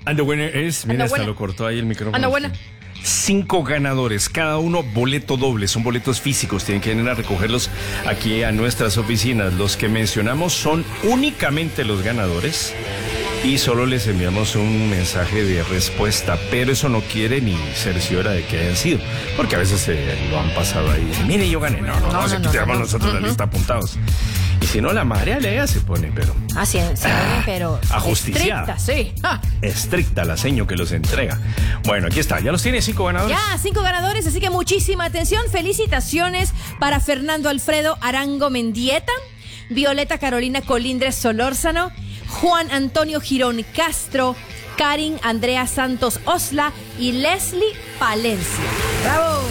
And the winner is, mira, hasta lo cortó ahí el micrófono. Anda buena. 5 ganadores, cada uno boleto doble, son boletos físicos, tienen que venir a recogerlos aquí a nuestras oficinas. Los que mencionamos son únicamente los ganadores y solo les enviamos un mensaje de respuesta, pero eso no quiere ni cerciora de que hayan sido, porque a veces lo han pasado ahí. Mire, yo gané. No, aquí tenemos nosotros la lista apuntados. Y si no, la María Lea se pone, pero... Así se pone, pero... Ajusticiada. Estricta, sí. Estricta la seño que los entrega. Bueno, aquí está. ¿Ya los tiene 5 ganadores? Ya, 5 ganadores, así que muchísima atención. Felicitaciones para Fernando Alfredo Arango Mendieta, Violeta Carolina Colindres Solórzano, Juan Antonio Girón Castro, Karin Andrea Santos Osla y Leslie Palencia. ¡Bravo!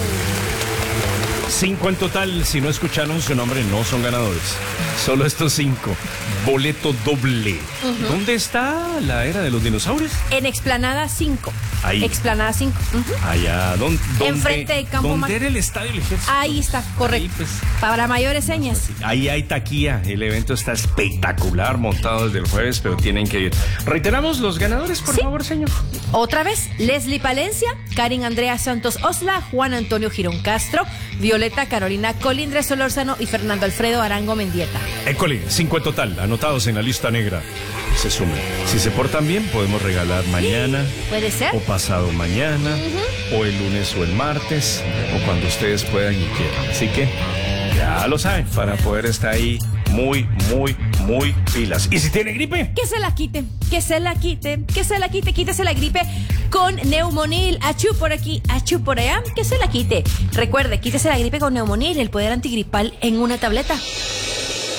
5 en total. Si no escucharon su nombre, no son ganadores. Solo estos 5. Boleto doble. ¿Dónde está la era de los dinosaurios? En Explanada 5. Ahí. Explanada 5. Allá. ¿Dónde? Enfrente del campo. ¿Dónde era el estadio del Ejército? Ahí está, correcto. Ahí, pues, para mayores señas. ahí hay taquilla. El evento está espectacular, montado desde el jueves, pero tienen que ir. Reiteramos los ganadores, por favor, señor. Otra vez, Leslie Palencia, Karin Andrea Santos Osla, Juan Antonio Girón Castro, Violeta Carolina Colindres Solórzano y Fernando Alfredo Arango Mendieta. École, 5 en total, anotados en la lista negra. Se sumen. Si se portan bien, podemos regalar mañana. ¿Puede ser? O pasado mañana, o el lunes o el martes, o cuando ustedes puedan y quieran. Así que ya lo saben, para poder estar ahí muy pilas. ¿Y si tiene gripe? Que se la quite, que se la quite, que se la quite, quítese la gripe con Neumonil. Achú por aquí, achú por allá, que se la quite. Recuerde, quítese la gripe con Neumonil, el poder antigripal en una tableta.